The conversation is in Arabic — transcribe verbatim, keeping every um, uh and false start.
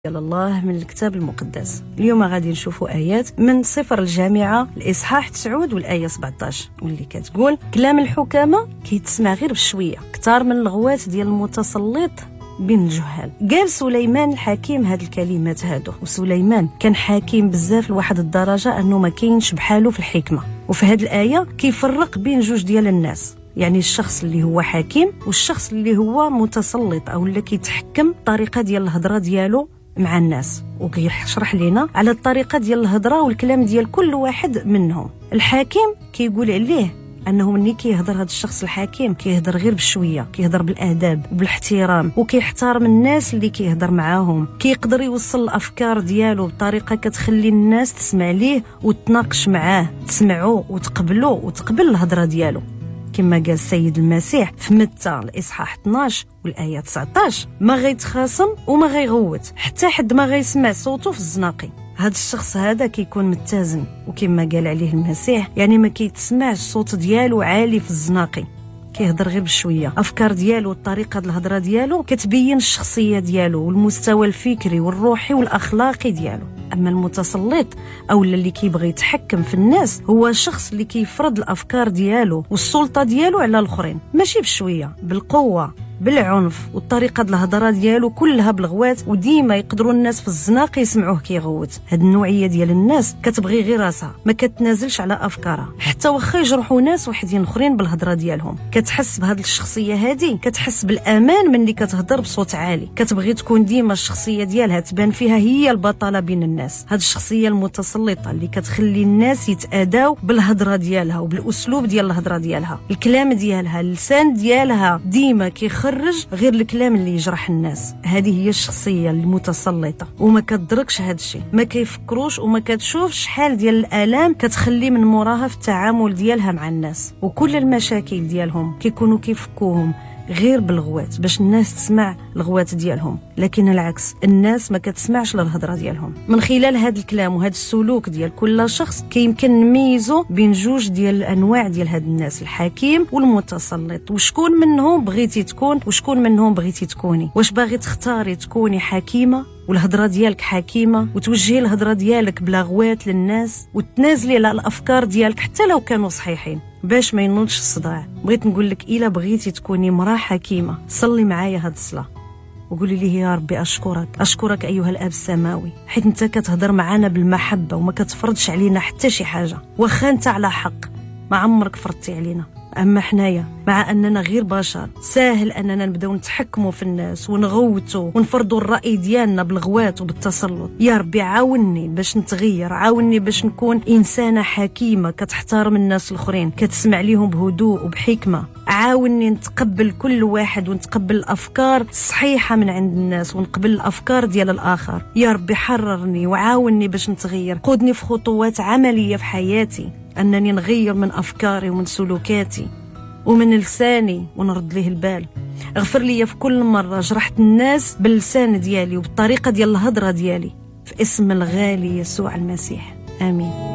ديال الله من الكتاب المقدس. اليوم غادي نشوفوا آيات من سفر الجامعة الإصحاح تسعود والآية سبعطاش، واللي كتقول: كلام الحكامة كيتسمع غير بشوية، كتار من الغوات ديال المتسلط بين الجهال. قال سليمان الحكيم هاد الكلمات هادو، وسليمان كان حكيم بزاف لواحد الدرجة أنه ما كاينش بحالو في الحكمة. وفي هاد الآية كيفرق بين جوج ديال الناس، يعني الشخص اللي هو حكيم والشخص اللي هو متسلط او اللي كيتحكم الطريقه ديال الهضره ديالو مع الناس، وكيشرح لنا على الطريقه ديال الهضره والكلام ديال كل واحد منهم. الحكيم كيقول عليه انه ملي كيهضر هذا الشخص الحكيم كيهضر غير بشويه، كيهضر بالاداب وبالاحترام، وكيحترم الناس اللي كيهضر معاهم، كيقدر يوصل الافكار ديالو بطريقه كتخلي الناس تسمع ليه وتناقش معاه، تسمعوا وتقبلوا وتقبل الهضره ديالو. كما قال السيد المسيح في متى الإصحاح اثناش والآية تسعطاش: ما غيتخاصم وما غيغوت حتى حد ما غيسمع صوته في الزناقي. هذا الشخص هذا كيكون متزن، وكما قال عليه المسيح يعني ما كيتسمعش الصوت ديالو عالي في الزناقي، كيهضر غير بشويه. افكار ديالو والطريقه ديال الهضره ديالو كتبين الشخصيه ديالو والمستوى الفكري والروحي والاخلاقي ديالو. اما المتسلط او اللي كيبغي يتحكم في الناس هو الشخص اللي كيفرض الافكار ديالو والسلطه ديالو على الاخرين، ماشي بشويه، بالقوه، بالعنف، والطريقه ديال الهضره ديالو كلها بالغوات، وديما يقدروا الناس في الزناق يسمعوه كيغوت. هاد النوعيه ديال الناس كتبغي غير راسها، ما كتنازلش على افكارها حتى واخا يجرحوا ناس وحدين اخرين بالهضره ديالهم. كتحس بهاد الشخصيه هادي، كتحس بالامان ملي كتهضر بصوت عالي، كتبغي تكون ديما الشخصيه ديالها تبان فيها هي البطله بين الناس. هاد الشخصيه المتسلطه اللي كتخلي الناس يتاداو بالهضره ديالها وبالاسلوب ديال الهضره ديالها، الكلام ديالها، اللسان ديالها ديما كيخرج غير الكلام اللي يجرح الناس. هذه هي الشخصيه المتسلطه، وما كتدركش هذا الشيء، ما كيفكروش وما كتشوفش شحال ديال الالام كتخلي من موراها في التعامل ديالها مع الناس، وكل المشاكل ديالهم كيكونوا كيفكوهم غير بالغوات باش الناس تسمع الغوات ديالهم. لكن العكس، الناس ما كتسمعش للهضره ديالهم. من خلال هذا الكلام وهذا السلوك ديال كل شخص كيمكن نميزو بين جوج ديال الانواع ديال هاد الناس، الحكيم والمتسلط. وشكون منهم بغيتي تكون وشكون منهم بغيتي تكوني؟ واش باغي تختاري تكوني حكيمه والهضره ديالك حكيمه وتوجهي الهضره ديالك بلا غوات للناس وتنازلي على الافكار ديالك حتى لو كانوا صحيحين باش ما ينوضش الصداع؟ بغيت نقول لك الا بغيتي تكوني مراه حكيمه صلي معايا هاد الصلاه وقولي لي: يا ربي اشكرك اشكرك ايها الاب السماوي، حيت انت كتهضر معانا بالمحبه وما كتفرضش علينا حتى شي حاجه. واخا انت على حق ما عمرك فرضتي علينا، اما حنايا مع اننا غير بشر ساهل اننا نبداو نتحكموا في الناس ونغوتوا ونفرضوا الراي ديالنا بالغوات وبالتسلط. يا ربي عاوني باش نتغير، عاوني باش نكون انسانه حكيمه كتحترم الناس الاخرين، كتسمع ليهم بهدوء وبحكمه. عاوني نتقبل كل واحد ونتقبل الافكار الصحيحه من عند الناس ونقبل الافكار ديال الاخر. يا ربي حررني وعاوني باش نتغير، قودني في خطوات عمليه في حياتي أنني نغير من أفكاري ومن سلوكاتي ومن لساني ونرد ليه البال. اغفر لي في كل مرة جرحت الناس باللسان ديالي وبالطريقة ديال الهضرة ديالي، في اسم الغالي يسوع المسيح، آمين.